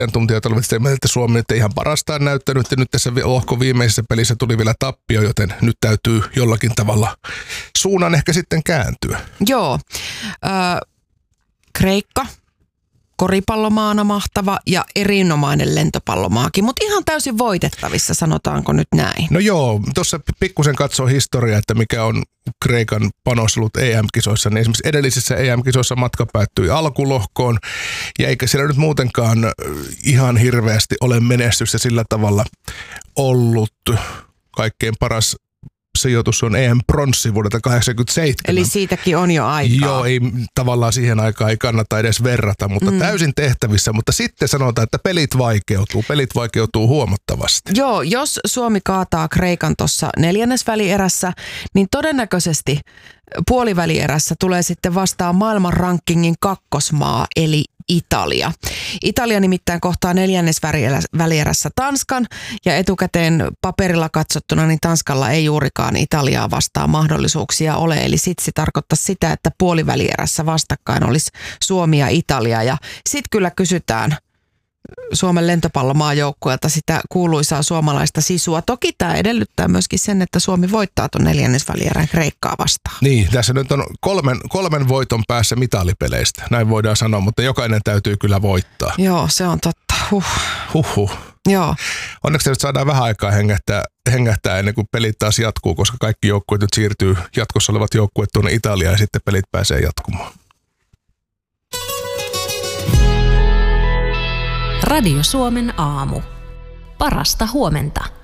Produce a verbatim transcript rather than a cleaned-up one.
asiantuntijat olivat sitä mieltä, että Suomi nyt ei ihan parastaan näyttänyt, ja nyt tässä lohko viimeisessä pelissä tuli vielä tappio, joten nyt täytyy jollakin tavalla suunnan ehkä sitten kääntyä. Joo. Äh, Kreikka. Koripallomaana mahtava ja erinomainen lentopallomaakin, mutta ihan täysin voitettavissa, sanotaanko nyt näin? No joo, tuossa pikkusen katsoo historiaa, että mikä on Kreikan panos ollut E M-kisoissa, niin esimerkiksi edellisissä E M-kisoissa matka päättyi alkulohkoon, ja eikä siellä nyt muutenkaan ihan hirveästi ole menestystä sillä tavalla ollut. Kaikkein paras sijoitus on E M-pronssi vuodelta kahdeksankymmentäseitsemän. Eli siitäkin on jo aikaa. Joo, ei, tavallaan siihen aikaan ei kannata edes verrata, mutta mm. täysin tehtävissä. Mutta sitten sanotaan, että pelit vaikeutuu. Pelit vaikeutuu huomattavasti. Joo, jos Suomi kaataa Kreikan tuossa neljännesvälierässä, niin todennäköisesti puolivälierässä tulee sitten vastaan maailman rankingin kakkosmaa, eli Italia. Italia nimittäin kohtaa neljännesvälierässä Tanskan, ja etukäteen paperilla katsottuna niin Tanskalla ei juurikaan Italiaa vastaan mahdollisuuksia ole. Eli sitten se tarkoittaa sitä, että puolivälierässä vastakkain olisi Suomi ja Italia. Ja sitten kyllä kysytään Suomen lentopallomaajoukkueelta sitä kuuluisaa suomalaista sisua. Toki tämä edellyttää myöskin sen, että Suomi voittaa tuon neljännesvälierän Kreikkaa vastaan. Niin, tässä nyt on kolmen, kolmen voiton päässä mitalipeleistä, näin voidaan sanoa, mutta jokainen täytyy kyllä voittaa. Joo, se on totta. Huh. Huhhuh. Joo. Onneksi nyt saadaan vähän aikaa hengähtää, hengähtää ennen kuin pelit taas jatkuu, koska kaikki joukkueet nyt siirtyy, jatkossa olevat joukkueet tuonne Italiaan ja sitten pelit pääsee jatkumaan. Radio Suomen aamu. Parasta huomenta.